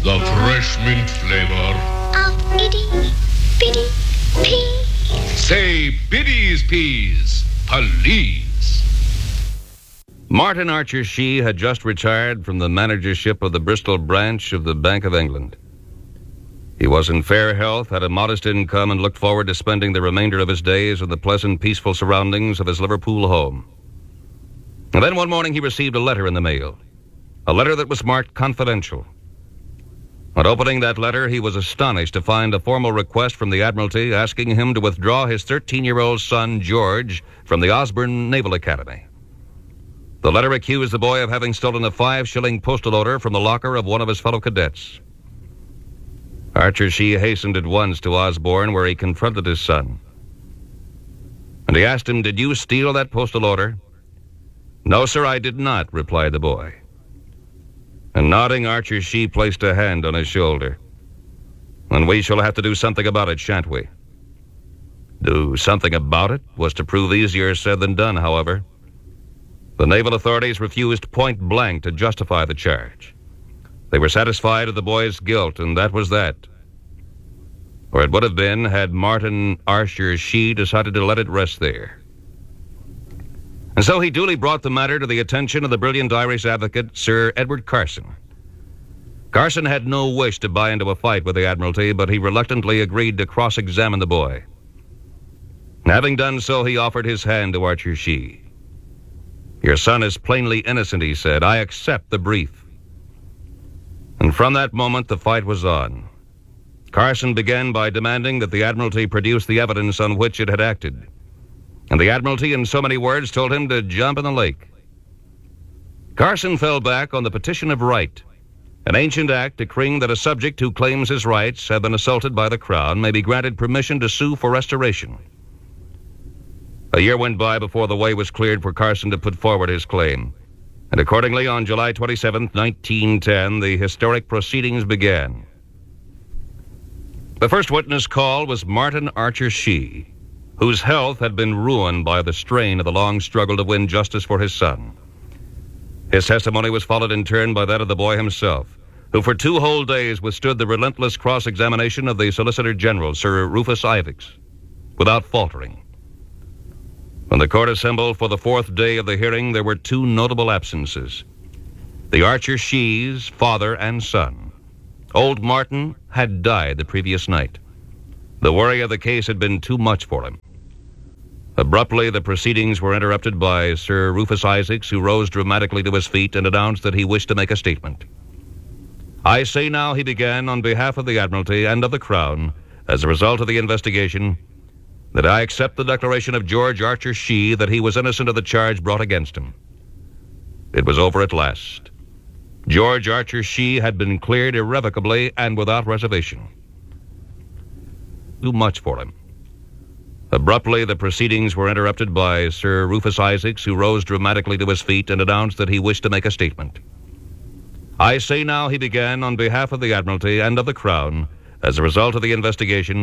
The fresh mint flavor of itty bitty peas. Say Biddy's Peas, please. Martin Archer Shee had just retired from the managership of the Bristol branch of the Bank of England. He was in fair health, had a modest income, and looked forward to spending the remainder of his days in the pleasant, peaceful surroundings of his Liverpool home. And then one morning he received a letter in the mail, a letter that was marked confidential. On opening that letter, he was astonished to find a formal request from the Admiralty asking him to withdraw his 13-year-old son, George, from the Osborne Naval Academy. The letter accused the boy of having stolen a 5-shilling postal order from the locker of one of his fellow cadets. Archer Shee hastened at once to Osborne, where he confronted his son. And he asked him, "Did you steal that postal order?" "No, sir, I did not," replied the boy. And nodding, Archer Shee placed a hand on his shoulder. "And we shall have to do something about it, shan't we?" Do something about it was to prove easier said than done, however. The naval authorities refused point blank to justify the charge. They were satisfied of the boy's guilt, and that was that. Or it would have been had Martin Archer Shee decided to let it rest there. And so he duly brought the matter to the attention of the brilliant Irish advocate, Sir Edward Carson. Carson had no wish to buy into a fight with the Admiralty, but he reluctantly agreed to cross-examine the boy. Having done so, he offered his hand to Archer Shee. "Your son is plainly innocent," he said. "I accept the brief." And from that moment, the fight was on. Carson began by demanding that the Admiralty produce the evidence on which it had acted. And the Admiralty, in so many words, told him to jump in the lake. Carson fell back on the petition of right, an ancient act decreeing that a subject who claims his rights have been assaulted by the Crown may be granted permission to sue for restoration. A year went by before the way was cleared for Carson to put forward his claim. And accordingly, on July 27, 1910, the historic proceedings began. The first witness called was Martin Archer Shee, whose health had been ruined by the strain of the long struggle to win justice for his son. His testimony was followed in turn by that of the boy himself, who for 2 whole days withstood the relentless cross-examination of the Solicitor General, Sir Rufus Isaacs, without faltering. When the court assembled for the 4th day of the hearing, there were 2 notable absences: the Archer Shees, father and son. Old Martin had died the previous night. The worry of the case had been too much for him. Abruptly, the proceedings were interrupted by Sir Rufus Isaacs, who rose dramatically to his feet and announced that he wished to make a statement. "I say now," he began, "on behalf of the Admiralty and of the Crown, as a result of the investigation, that I accept the declaration of George Archer Shee that he was innocent of the charge brought against him." It was over at last. George Archer Shee had been cleared irrevocably and without reservation. Too much for him. Abruptly, the proceedings were interrupted by Sir Rufus Isaacs, who rose dramatically to his feet and announced that he wished to make a statement. "I say now," he began, "on behalf of the Admiralty and of the Crown, as a result of the investigation,